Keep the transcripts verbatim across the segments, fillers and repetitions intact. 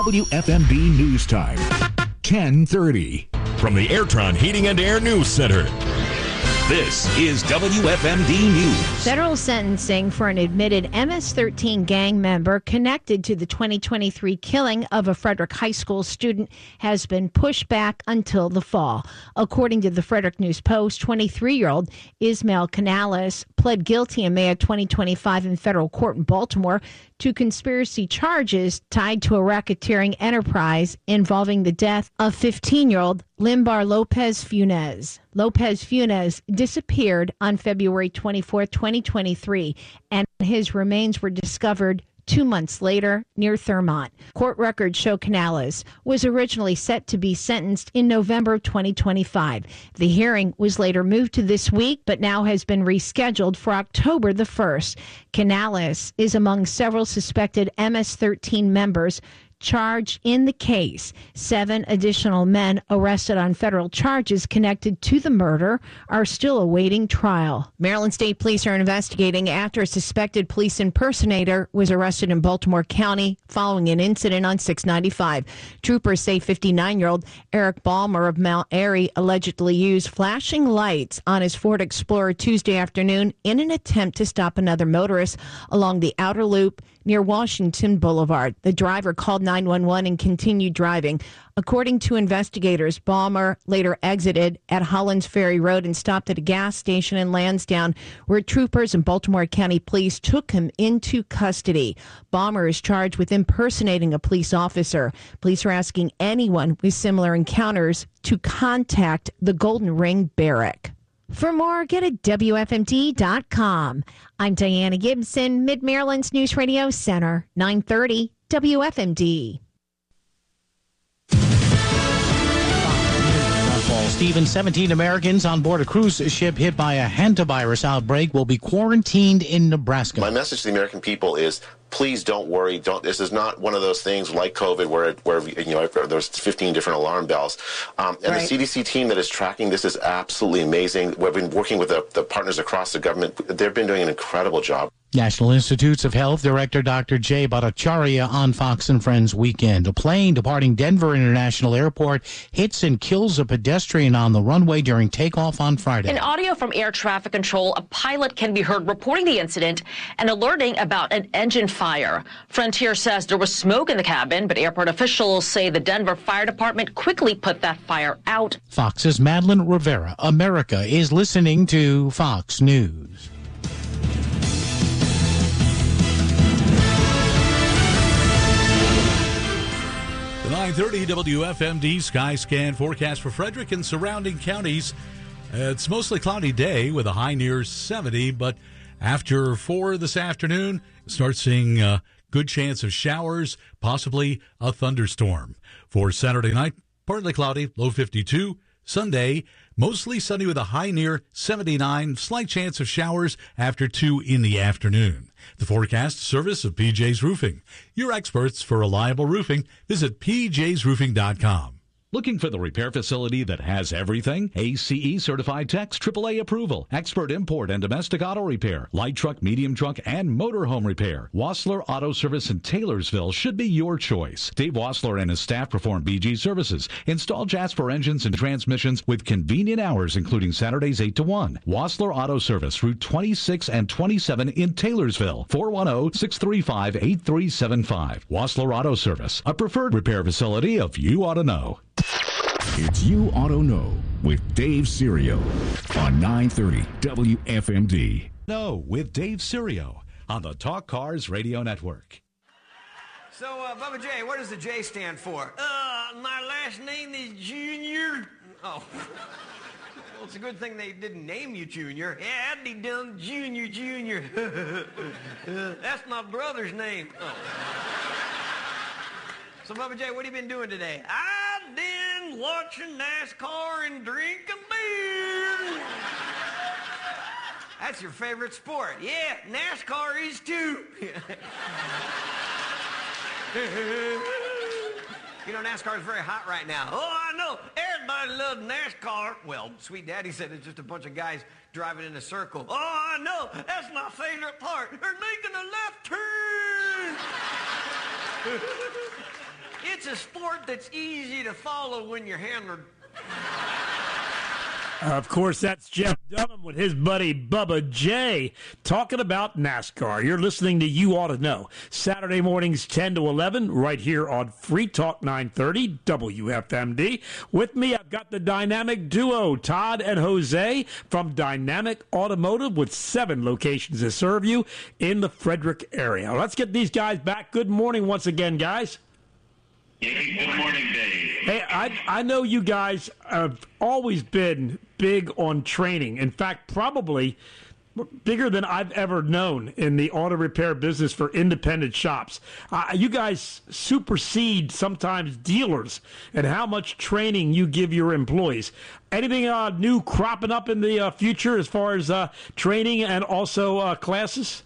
W F M D News Time, ten thirty. From the Airtron Heating and Air News Center, this is W F M D News. Federal sentencing for an admitted M S thirteen gang member connected to the twenty twenty-three killing of a Frederick High School student has been pushed back until the fall. According to the Frederick News Post, twenty-three-year-old Ismael Canales pled guilty in May of twenty twenty-five in federal court in Baltimore to conspiracy charges tied to a racketeering enterprise involving the death of fifteen-year-old Limbar Lopez Funes. Lopez Funes disappeared on February twenty-fourth, twenty twenty-three, and his remains were discovered two months later near Thurmont. Court records show Canales was originally set to be sentenced in November of twenty twenty-five. The hearing was later moved to this week, but now has been rescheduled for October the first. Canales is among several suspected M S thirteen members charged in the case. Seven additional men arrested on federal charges connected to the murder are still awaiting trial. Maryland State Police are investigating after a suspected police impersonator was arrested in Baltimore County following an incident on six ninety-five. Troopers say fifty-nine-year-old Eric Balmer of Mount Airy allegedly used flashing lights on his Ford Explorer Tuesday afternoon in an attempt to stop another motorist along the outer loop near Washington Boulevard. The driver called nine one one and continued driving. According to investigators, Balmer later exited at Hollins Ferry Road and stopped at a gas station in Lansdowne, where troopers and Baltimore County Police took him into custody. Balmer is charged with impersonating a police officer. Police are asking anyone with similar encounters to contact the Golden Ring Barrack. For more, get at W F M D dot com. I'm Diana Gibson, Mid-Maryland's News Radio Center, nine thirty W F M D. Stephen, seventeen Americans on board a cruise ship hit by a hantavirus outbreak will be quarantined in Nebraska. My message to the American people is, please don't worry. Don't. This is not one of those things like COVID where, it, where you know, there's fifteen different alarm bells. Um, and right. The C D C team that is tracking this is absolutely amazing. We've been working with the, the partners across the government. They've been doing an incredible job. National Institutes of Health Director Doctor Jay Bhattacharya on Fox and Friends Weekend. A plane departing Denver International Airport hits and kills a pedestrian on the runway during takeoff on Friday. In audio from air traffic control, a pilot can be heard reporting the incident and alerting about an engine fire. Frontier says there was smoke in the cabin, but airport officials say the Denver Fire Department quickly put that fire out. Fox's Madeline Rivera. America is listening to Fox News. nine thirty W F M D Sky Scan forecast for Frederick and surrounding counties. It's mostly cloudy day with a high near seventy, but after four this afternoon, start seeing a good chance of showers, possibly a thunderstorm. For Saturday night, partly cloudy, low fifty-two. Sunday, mostly sunny with a high near seventy-nine, slight chance of showers after two in the afternoon. The forecast service of P J's Roofing. Your experts for reliable roofing. Visit P Js roofing dot com. Looking for the repair facility that has everything? A C E certified techs, triple A approval, expert import and domestic auto repair, light truck, medium truck, and motorhome repair. Wassler Auto Service in Taylorsville should be your choice. Dave Wassler and his staff perform B G services, install Jasper engines and transmissions with convenient hours, including Saturdays eight to one. Wassler Auto Service, Route twenty-six and twenty-seven in Taylorsville. four one zero, six three five, eight three seven five. Wassler Auto Service, a preferred repair facility of You Ought to Know. It's You Auto Know with Dave Serio on nine thirty W F M D. No, with Dave Serio on the Talk Cars Radio Network. So, uh, Bubba J, what does the J stand for? Uh, my last name is Junior. Oh. Well, it's a good thing they didn't name you Junior. Yeah, I'd be done Junior, Junior. uh, that's my brother's name. Oh. So, Bubba J, what have you been doing today? I've been watching NASCAR and drinking beer. That's your favorite sport. Yeah, NASCAR is too. You know, NASCAR is very hot right now. Oh, I know. Everybody loves NASCAR. Well, Sweet Daddy said it's just a bunch of guys driving in a circle. Oh, I know. That's my favorite part. They're making a left turn. It's it's a sport that's easy to follow when you're hammered. Of course, that's Jeff Dunham with his buddy Bubba J talking about NASCAR. You're listening to You Ought to Know. Saturday mornings ten to eleven right here on Free Talk nine thirty W F M D. With me, I've got the dynamic duo, Todd and Jose from Dynamic Automotive with seven locations to serve you in the Frederick area. Let's get these guys back. Good morning once again, guys. Hey, good morning, Dave. Hey, I I know you guys have always been big on training. In fact, probably bigger than I've ever known in the auto repair business for independent shops. Uh, you guys supersede sometimes dealers and how much training you give your employees. Anything uh, new cropping up in the uh, future as far as uh, training and also uh, classes?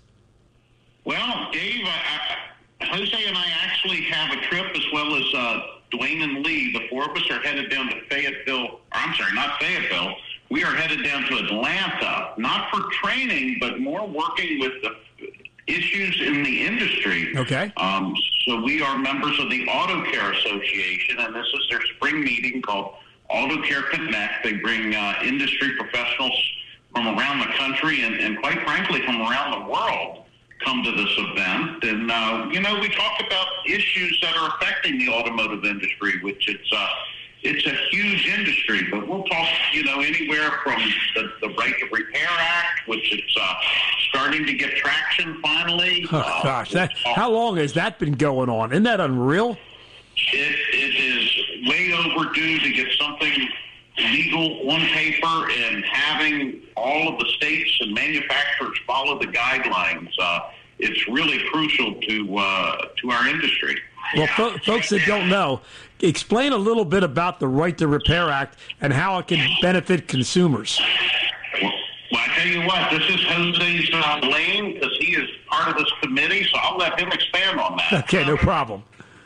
Well, Dave, I, I, Jose and I actually have a trip, as well as uh, Dwayne and Lee. The four of us are headed down to Fayetteville. Or I'm sorry, not Fayetteville. We are headed down to Atlanta, not for training, but more working with the issues in the industry. Okay. Um, so we are members of the Auto Care Association, and this is their spring meeting called Auto Care Connect. They bring uh, industry professionals from around the country and, and quite frankly, from around the world come to this event. And, uh, you know, we talk about issues that are affecting the automotive industry, which it's uh, it's a huge industry, but we'll talk, you know, anywhere from the, the Right to Repair Act, which it's uh, starting to get traction finally. Oh, uh, gosh, we'll that, how long has that been going on? Isn't that unreal? It, it is way overdue to get something legal on paper, and having all of the states and manufacturers follow the guidelines. Uh, it's really crucial to uh, to our industry. Well, fo- folks that don't know, explain a little bit about the Right to Repair Act and how it can benefit consumers. Well, well I tell you what, this is Jose's uh, lane, because he is part of this committee, so I'll let him expand on that. Okay, no problem.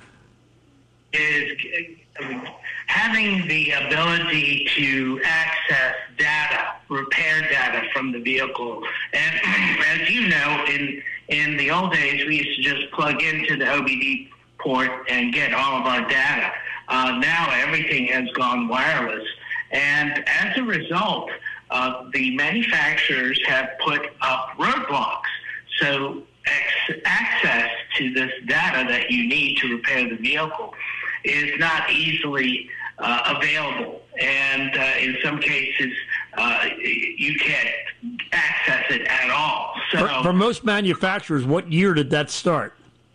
Is having the ability to access data, repair data from the vehicle. And as you know, in in the old days, we used to just plug into the O B D port and get all of our data. Uh, now everything has gone wireless. And as a result, uh, the manufacturers have put up roadblocks. So ex- access to this data that you need to repair the vehicle is not easily uh, available. And uh, in some cases, uh, you can't access it at all. So For, for most manufacturers, what year did that start?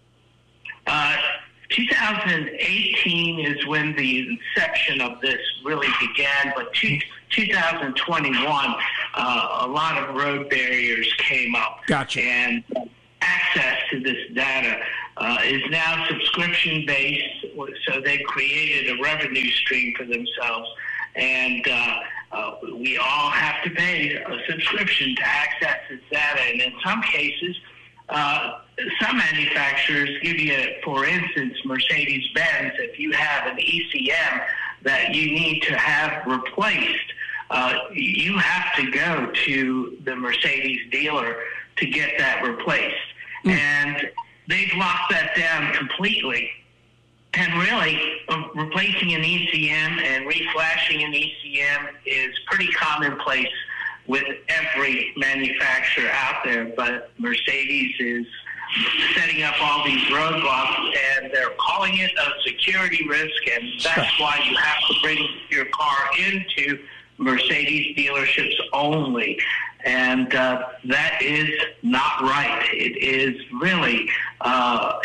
Uh, two thousand eighteen is when the inception of this really began, but two, twenty twenty-one, uh, a lot of road barriers came up. Gotcha. And access to this data uh, is now subscription-based, so they created a revenue stream for themselves. And uh, uh, we all have to pay a subscription to access this data. And in some cases, uh, some manufacturers give you, for instance, Mercedes-Benz, if you have an E C M that you need to have replaced, uh, you have to go to the Mercedes dealer to get that replaced. Mm. And they've locked that down completely. And really, uh, replacing an E C M and reflashing an E C M is pretty commonplace with every manufacturer out there. But Mercedes is setting up all these roadblocks, and they're calling it a security risk, and that's why you have to bring your car into Mercedes dealerships only. And uh, that is not right. It is really uh,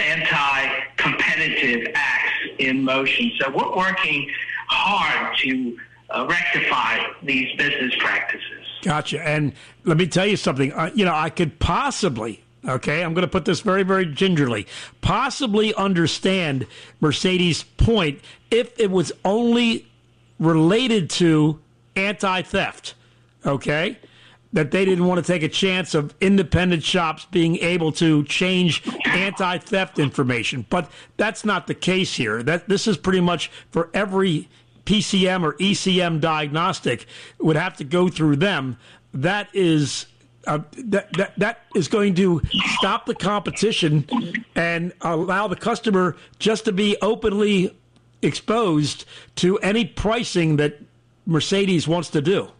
anti-competitive acts in motion. So we're working hard to uh, rectify these business practices. Gotcha. And let me tell you something. Uh, you know, I could possibly, okay, I'm going to put this very, very gingerly, possibly understand Mercedes' point if it was only related to anti-theft, okay? That they didn't want to take a chance of independent shops being able to change anti-theft information. But that's not the case here. That this is pretty much for every P C M or E C M diagnostic would have to go through them. That is uh, that, that that is going to stop the competition and allow the customer just to be openly exposed to any pricing that Mercedes wants to do?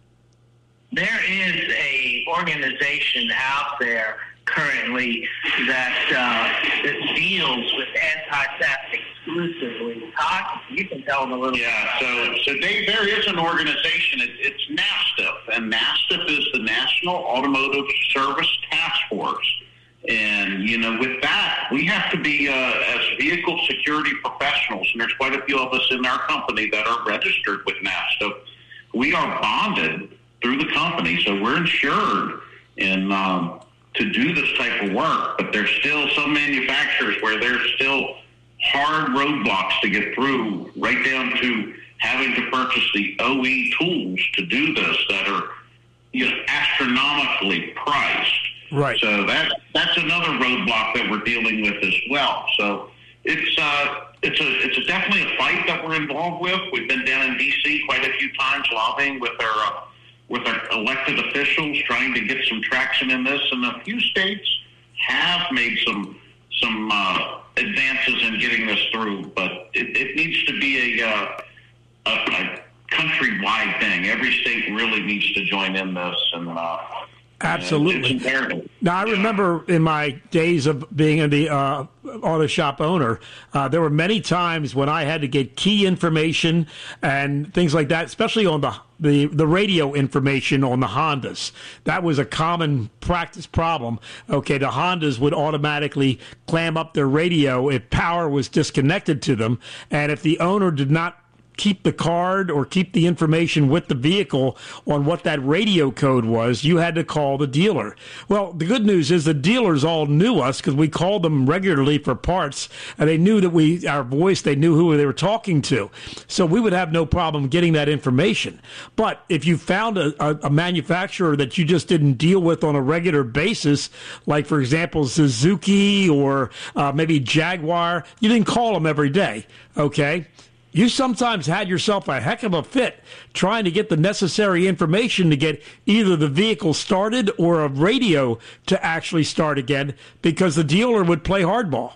There is a organization out there currently that, uh, that deals with anti-theft exclusively. Todd, you can tell them a little yeah, bit about so, so Dave, there is an organization. It, it's NASTF, and NASTF is the National Automotive Service Task Force. And, you know, with that, we have to be, uh, as vehicle security professionals, and there's quite a few of us in our company that are registered with NASTF, we are bonded through the company, so we're insured in um, to do this type of work. But there's still some manufacturers where there's still hard roadblocks to get through, right down to having to purchase the O E tools to do this that are, you know, astronomically priced. Right. So that that's another roadblock that we're dealing with as well. So it's uh, it's a it's a definitely a fight that we're involved with. We've been down in D C quite a few times lobbying with our uh, with our elected officials, trying to get some traction in this. And a few states have made some some uh, advances in getting this through, but it, it needs to be a, uh, a, a countrywide thing. Every state really needs to join in this, and uh, absolutely. Now, I remember in my days of being in the uh, auto shop owner, uh, there were many times when I had to get key information and things like that, especially on the, the, the radio information on the Hondas. That was a common practice problem. Okay, the Hondas would automatically clam up their radio if power was disconnected to them, and if the owner did not keep the card or keep the information with the vehicle on what that radio code was, you had to call the dealer. Well, the good news is the dealers all knew us because we called them regularly for parts, and they knew that we, our voice, they knew who they were talking to. So we would have no problem getting that information. But if you found a, a, a manufacturer that you just didn't deal with on a regular basis, like, for example, Suzuki or uh, maybe Jaguar, you didn't call them every day, okay? You sometimes had yourself a heck of a fit trying to get the necessary information to get either the vehicle started or a radio to actually start again because the dealer would play hardball.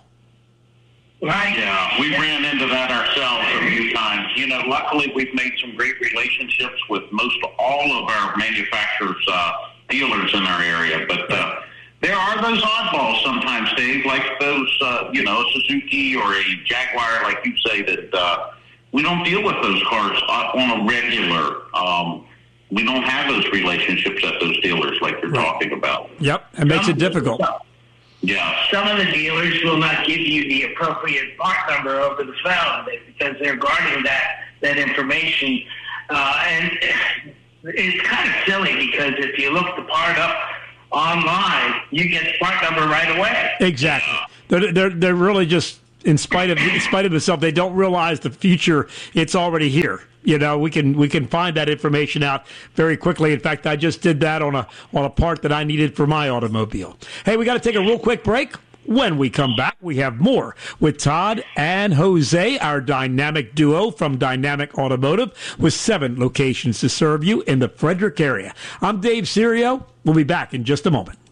Right. Yeah, we ran into that ourselves a few times. You know, luckily we've made some great relationships with most all of our manufacturers, uh, dealers in our area, but uh, there are those oddballs sometimes, Dave, like those, uh, you know, a Suzuki or a Jaguar, like you say, that uh, we don't deal with those cars on a regular. Um, we don't have those relationships at those dealers like you're right. talking about. Yep, it makes it difficult. Yeah. Some of the dealers will not give you the appropriate part number over the phone because they're guarding that, that information. Uh, and it's kind of silly because if you look the part up online, you get the part number right away. Exactly. They're, they're, they're really just, in spite of in spite of itself, they don't realize the future. It's already here. You know, we can we can find that information out very quickly. In fact, I just did that on a on a part that I needed for my automobile. Hey, we got to take a real quick break. When we come back, we have more with Todd and Jose, our dynamic duo from Dynamic Automotive, with seven locations to serve you in the Frederick area. I'm Dave Serio. We'll be back in just a moment.